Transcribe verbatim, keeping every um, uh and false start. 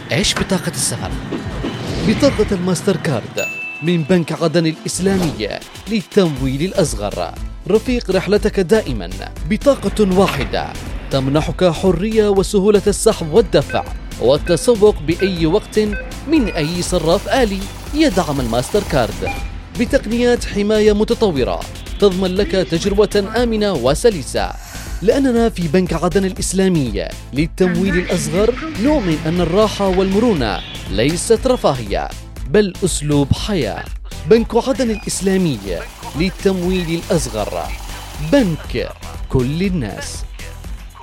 إيش بطاقة السفر؟ بطاقة الماستر كارد من بنك عدن الإسلامية للتمويل الأصغر، رفيق رحلتك دائما. بطاقة واحدة تمنحك حرية وسهولة السحب والدفع والتسوق بأي وقت من أي صراف آلي يدعم الماستر كارد، بتقنيات حماية متطورة تضمن لك تجربة آمنة وسلسة. لأننا في بنك عدن الإسلامية للتمويل الأصغر نؤمن أن الراحة والمرونة ليست رفاهية بل أسلوب حياة. بنك عدن الإسلامية للتمويل الأصغر، بنك كل الناس.